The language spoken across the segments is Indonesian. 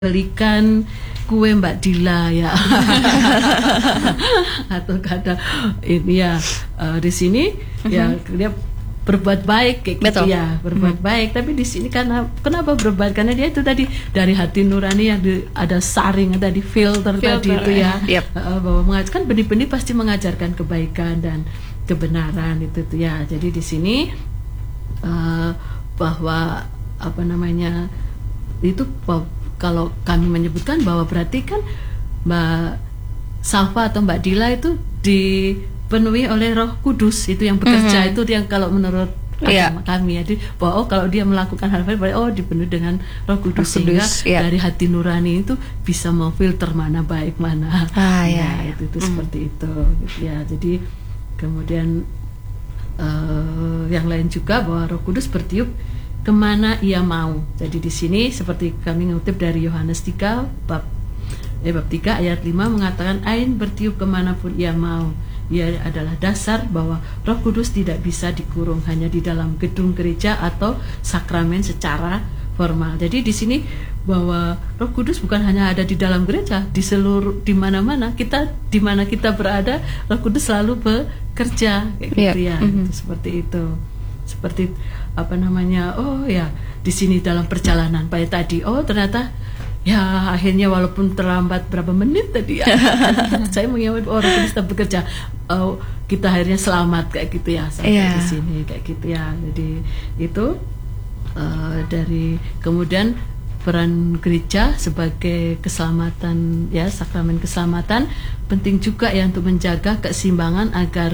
belikan kue Mbak Dila ya atau kata ini ya di sini ya dia berbuat baik kayak gitu ya, berbuat baik. Tapi di sini karena kenapa berbuat, karena dia itu tadi dari hati nurani yang ada saring tadi, filter tadi itu ya, bahwa mengajarkan benih-benih pasti mengajarkan kebaikan dan kebenaran itu tuh ya. Jadi di sini bahwa apa namanya itu, kalau kami menyebutkan bahwa berarti kan Mbak Safa atau Mbak Dila itu dipenuhi oleh Roh Kudus, itu yang bekerja, itu yang kalau menurut kami ya, bahwa kalau dia melakukan hal-hal dipenuhi dengan Roh Kudus, sehingga dari hati nurani itu bisa memfilter mana baik mana itu seperti itu gitu ya. Jadi kemudian yang lain juga bahwa Roh Kudus bertiup kemana ia mau. Jadi di sini seperti kami ngutip dari Yohanes 3 bab 3 ayat 5 mengatakan Ain bertiup kemanapun ia mau. Ia adalah dasar bahwa Roh Kudus tidak bisa dikurung hanya di dalam gedung gereja atau sakramen secara formal. Jadi di sini bahwa Roh Kudus bukan hanya ada di dalam gereja, di seluruh, di mana-mana kita, di mana kita berada, Roh Kudus selalu bekerja kayak gitu ya. Itu, seperti itu. Seperti apa namanya, oh ya di sini dalam perjalanan Pak tadi, oh ternyata ya akhirnya walaupun terlambat berapa menit tadi ya saya mengingat orang kita bekerja, kita akhirnya selamat kayak gitu ya sampai di sini kayak gitu ya. Jadi itu dari kemudian peran gereja sebagai keselamatan ya, sakramen keselamatan penting juga ya untuk menjaga keseimbangan agar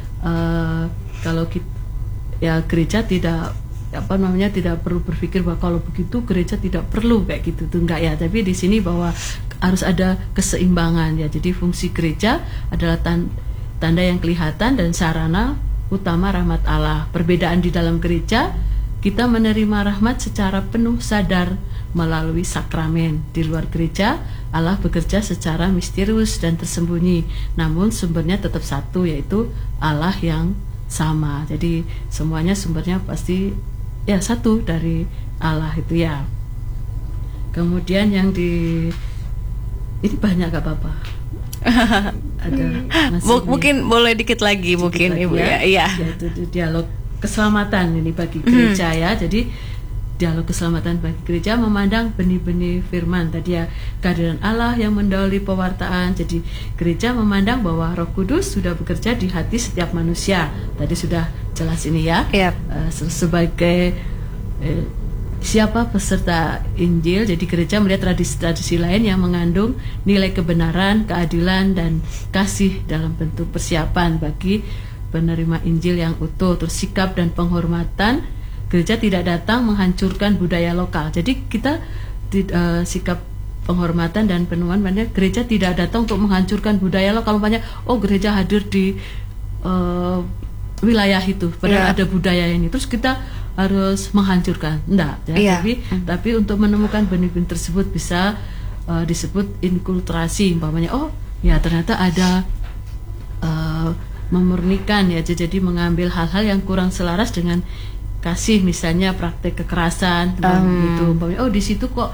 kalau kita ya gereja tidak apa namanya tidak perlu berpikir bahwa kalau begitu gereja tidak perlu kayak gitu tuh, enggak ya. Tapi di sini bahwa harus ada keseimbangan ya. Jadi fungsi gereja adalah tanda yang kelihatan dan sarana utama rahmat Allah. Perbedaan di dalam gereja, kita menerima rahmat secara penuh sadar melalui sakramen. Di luar gereja Allah bekerja secara misterius dan tersembunyi, namun sumbernya tetap satu, yaitu Allah yang sama. Jadi semuanya sumbernya pasti ya satu, dari Allah itu ya. Kemudian yang ini banyak gak apa-apa. Ada mungkin boleh dikit lagi mungkin Ibu ya. Yaitu dialog keselamatan ini bagi gereja ya. Jadi dialog keselamatan bagi gereja memandang benih-benih firman tadi ya, kehadiran Allah yang mendahului pewartaan. Jadi gereja memandang bahwa Roh Kudus sudah bekerja di hati setiap manusia. Tadi sudah jelas ini ya. Sebagai siapa peserta Injil, jadi gereja melihat tradisi-tradisi lain yang mengandung nilai kebenaran, keadilan dan kasih dalam bentuk persiapan bagi penerima Injil yang utuh. Terus sikap dan penghormatan, gereja tidak datang menghancurkan budaya lokal. Jadi kita sikap penghormatan dan penuhan, makanya gereja tidak datang untuk menghancurkan budaya lokal. Kalau banyak gereja hadir di wilayah itu, padahal ada budaya ini, terus kita harus menghancurkan, enggak ya. Tapi untuk menemukan benih-benih tersebut bisa disebut inkulturasi, umpamanya ya ternyata ada memurnikan ya, jadi mengambil hal-hal yang kurang selaras dengan kasih, misalnya praktek kekerasan gitu, umpamanya di situ kok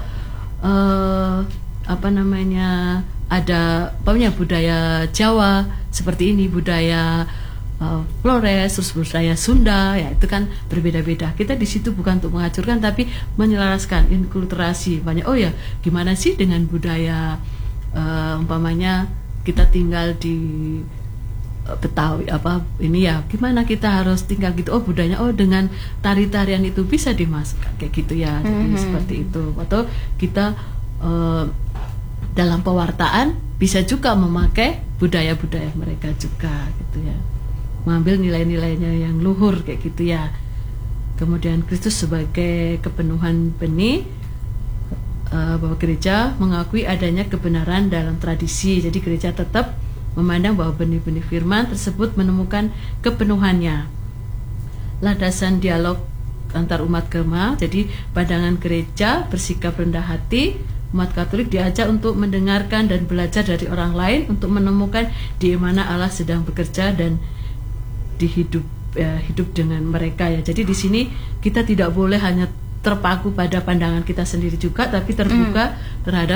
apa namanya ada umpamanya budaya Jawa seperti ini, budaya Flores, terus budaya Sunda ya, itu kan berbeda-beda. Kita di situ bukan untuk menghancurkan tapi menyelaraskan, inkulturasi, banyak ya gimana sih dengan budaya umpamanya kita tinggal di Betawi apa ini ya, gimana kita harus tinggal gitu, budayanya dengan tari-tarian itu bisa dimasukkan kayak gitu ya. Jadi seperti itu. Atau kita dalam pewartaan bisa juga memakai budaya-budaya mereka juga gitu ya, mengambil nilai-nilainya yang luhur kayak gitu ya. Kemudian Kristus sebagai kepenuhan benih, bahwa gereja mengakui adanya kebenaran dalam tradisi. Jadi gereja tetap memandang bahwa benih-benih firman tersebut menemukan kepenuhannya. Landasan dialog antar umat agama, jadi pandangan gereja bersikap rendah hati. Umat Katolik diajak untuk mendengarkan dan belajar dari orang lain untuk menemukan di mana Allah sedang bekerja dan hidup dengan mereka ya. Jadi di sini kita tidak boleh hanya terpaku pada pandangan kita sendiri juga, tapi terbuka terhadap